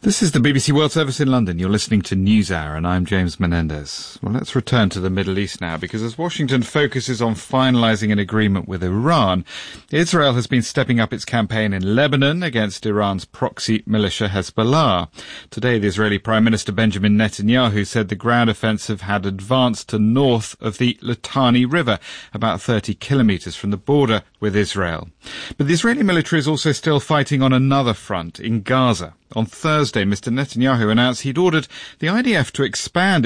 This is the BBC World Service in London. You're listening to NewsHour, and I'm James Menendez. Well, let's return to the Middle East now, because as Washington focuses on finalising an agreement with Iran, Israel has been stepping up its campaign in Lebanon against Iran's proxy militia Hezbollah. Today, the Israeli Prime Minister Benjamin Netanyahu said the ground offensive had advanced to north of the Litani River, about 30 kilometres from the border with Israel. But the Israeli military is also still fighting on another front, in Gaza. On Thursday, Mr. Netanyahu announced he'd ordered the IDF to expand